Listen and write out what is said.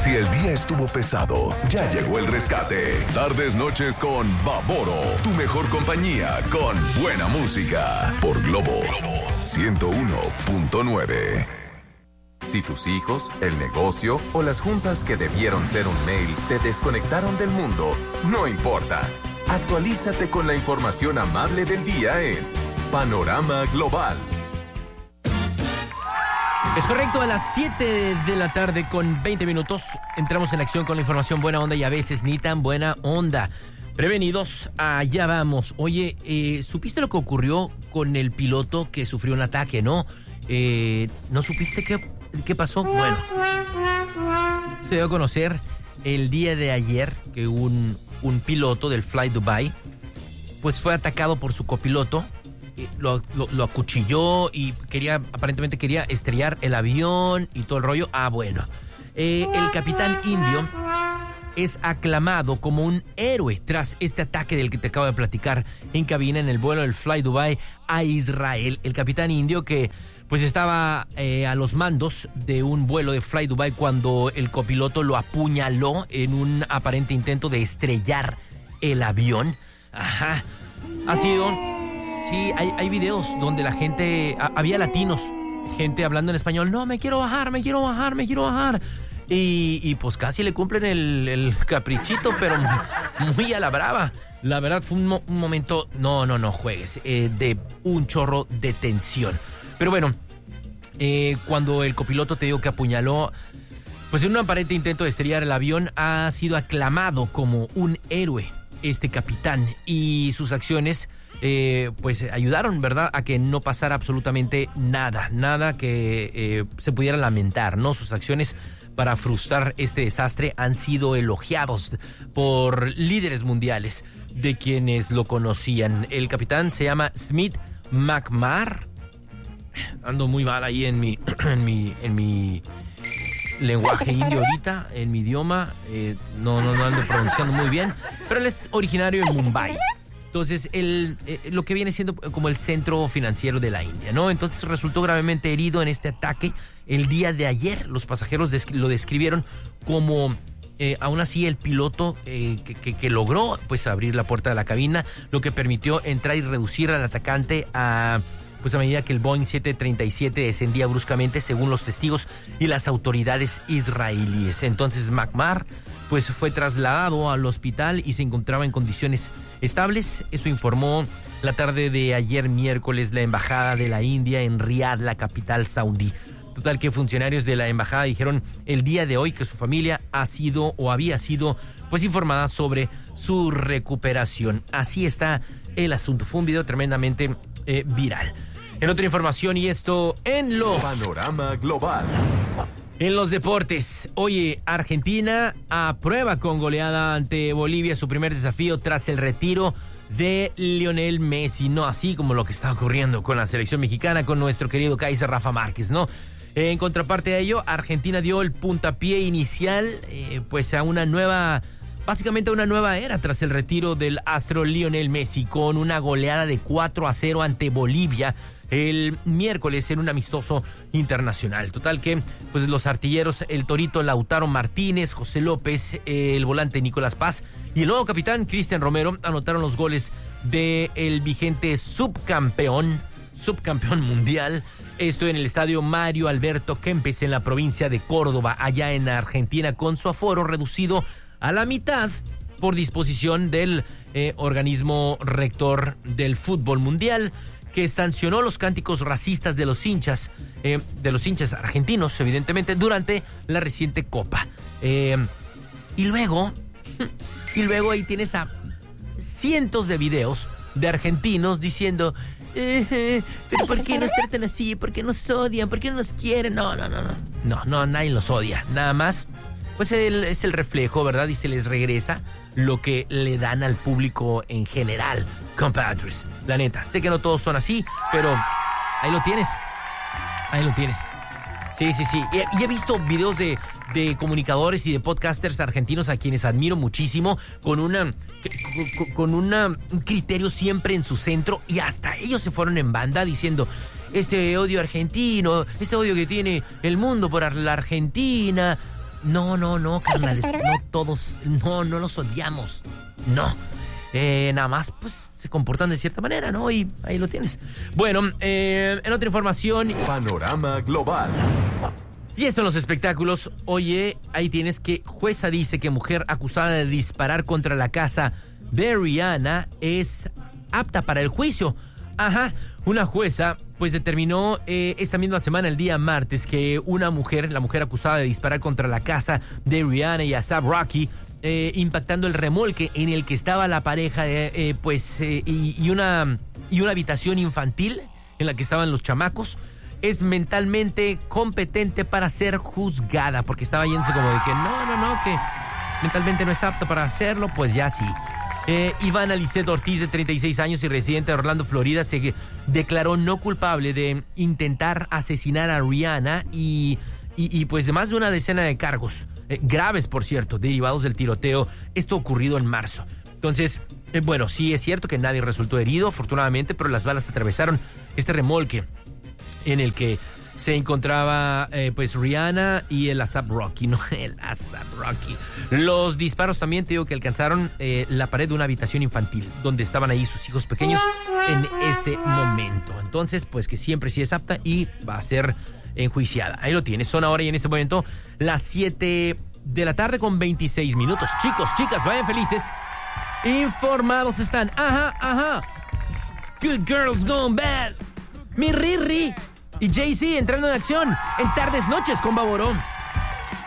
Si el día estuvo pesado, ya llegó el rescate. Tardes, noches con Baboro, tu mejor compañía con buena música. Por Globo 101.9. Si tus hijos, el negocio o las juntas que debieron ser un mail te desconectaron del mundo, no importa. Actualízate con la información amable del día en Panorama Global. Es correcto, a las 7 de la tarde con 20 minutos entramos en acción con la información buena onda y a veces ni tan buena onda. Prevenidos, allá vamos. Oye, ¿supiste lo que ocurrió con el piloto que sufrió un ataque, no? ¿No supiste qué pasó? Bueno, se dio a conocer el día de ayer que un piloto del Fly Dubai pues fue atacado por su copiloto. Lo acuchilló y aparentemente quería estrellar el avión y todo el rollo. Bueno, el capitán indio es aclamado como un héroe tras este ataque del que te acabo de platicar en cabina en el vuelo del Fly Dubai a Israel. El capitán indio que pues estaba a los mandos de un vuelo de Fly Dubai cuando el copiloto lo apuñaló en un aparente intento de estrellar el avión. Ajá, ha sido... Sí, hay videos donde la gente, había latinos, gente hablando en español, no, me quiero bajar. Y pues casi le cumplen el caprichito, pero muy a la brava. La verdad fue un momento, no juegues, de un chorro de tensión. Pero bueno, cuando el copiloto te digo que apuñaló, pues en un aparente intento de estrellar el avión, ha sido aclamado como un héroe este capitán y sus acciones... pues ayudaron, ¿verdad?, a que no pasara absolutamente nada que se pudiera lamentar, ¿no? Sus acciones para frustrar este desastre han sido elogiados por líderes mundiales de quienes lo conocían. El capitán se llama Smith McMahon. Ando muy mal ahí en mi lenguaje indio ahorita, en mi idioma. No ando pronunciando muy bien, pero él es originario de Mumbai. Entonces, lo que viene siendo como el centro financiero de la India, ¿no? Entonces, resultó gravemente herido en este ataque el día de ayer. Los pasajeros lo describieron como, aún así, el piloto que logró, pues, abrir la puerta de la cabina, lo que permitió entrar y reducir al atacante a medida que el Boeing 737 descendía bruscamente, según los testigos y las autoridades israelíes. Entonces, McMahon, pues, fue trasladado al hospital y se encontraba en condiciones estables. Eso informó la tarde de ayer miércoles la embajada de la India en Riad, la capital saudí. Total que funcionarios de la embajada dijeron el día de hoy que su familia había sido pues informada sobre su recuperación. Así está el asunto. Fue un video tremendamente viral. En otra información, y esto en los... Panorama Global. En los deportes, oye, Argentina aprueba con goleada ante Bolivia su primer desafío tras el retiro de Lionel Messi, no así como lo que está ocurriendo con la selección mexicana, con nuestro querido Kaiser Rafa Márquez, ¿no? En contraparte de ello, Argentina dio el puntapié inicial, pues a una nueva era tras el retiro del astro Lionel Messi, con una goleada de 4-0 ante Bolivia el miércoles en un amistoso internacional. Total que pues los artilleros, el torito Lautaro Martínez, José López, el volante Nicolás Paz y el nuevo capitán Cristian Romero anotaron los goles del vigente subcampeón mundial. Esto en el estadio Mario Alberto Kempes en la provincia de Córdoba, allá en Argentina, con su aforo reducido a la mitad por disposición del organismo rector del fútbol mundial, que sancionó los cánticos racistas de los hinchas argentinos, evidentemente, durante la reciente Copa. Y luego ahí tienes a cientos de videos de argentinos diciendo, pero ¿por qué nos tratan así? ¿Por qué nos odian? ¿Por qué no nos quieren? No, nadie los odia. Nada más, pues es el reflejo, ¿verdad? Y se les regresa lo que le dan al público en general, compadres. La neta, sé que no todos son así, pero ahí lo tienes. Sí. Y he visto videos de comunicadores y de podcasters argentinos a quienes admiro muchísimo, con un criterio siempre en su centro, y hasta ellos se fueron en banda diciendo, este odio argentino, este odio que tiene el mundo por la Argentina. No, carnales, no todos, no los odiamos, no. Nada más, pues, se comportan de cierta manera, ¿no? Y ahí lo tienes. Bueno, en otra información... Panorama Global. Y esto en los espectáculos. Oye, ahí tienes que jueza dice que mujer acusada de disparar contra la casa de Rihanna es apta para el juicio. Ajá, una jueza pues determinó esta misma semana, el día martes, que la mujer acusada de disparar contra la casa de Rihanna y A$AP Rocky, impactando el remolque en el que estaba la pareja, y una habitación infantil en la que estaban los chamacos, es mentalmente competente para ser juzgada, porque estaba yéndose como de que no, que mentalmente no es apta para hacerlo, pues ya sí. Ivana Lisset Ortiz, de 36 años y residente de Orlando, Florida, se declaró no culpable de intentar asesinar a Rihanna y pues de más de una decena de cargos, graves por cierto, derivados del tiroteo, esto ocurrido en marzo. Entonces, bueno, sí es cierto que nadie resultó herido, afortunadamente, pero las balas atravesaron este remolque en el que se encontraba pues Rihanna y el A$AP Rocky, no el A$AP Rocky. Los disparos también, te digo, que alcanzaron la pared de una habitación infantil donde estaban ahí sus hijos pequeños en ese momento. Entonces, pues que siempre sí es apta y va a ser enjuiciada. Ahí lo tienes. Son ahora y en este momento las 7 de la tarde con 26 minutos. Chicos, chicas, vayan felices. Informados están. Ajá. Good girls gone bad. Mi Riri y Jay-Z entrando en acción en Tardes Noches con Baborón.